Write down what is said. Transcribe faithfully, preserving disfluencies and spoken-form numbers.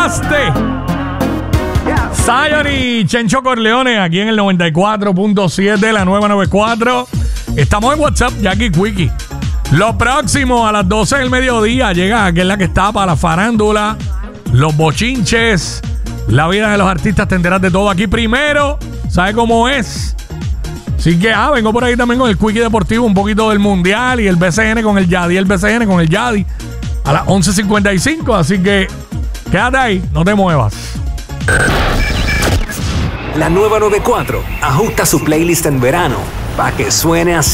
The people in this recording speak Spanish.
llegaste. Zion y Chencho Corleone aquí en el noventa y cuatro punto siete, la nueva noventa y cuatro. Estamos en WhatsApp, Jackie Quickie. Lo próximo a las doce del mediodía llega, que es la que está para la farándula, los bochinches, la vida de los artistas, te enteras de todo aquí primero. ¿Sabe cómo es? Así que, ah, vengo por ahí también con el Quickie Deportivo, un poquito del Mundial y el B C N con el Yadi, el B C N con el Yadi a las once cincuenta y cinco. Así que quédate ahí, no te muevas. La nueva noventa y cuatro ajusta su playlist en verano para que suene así.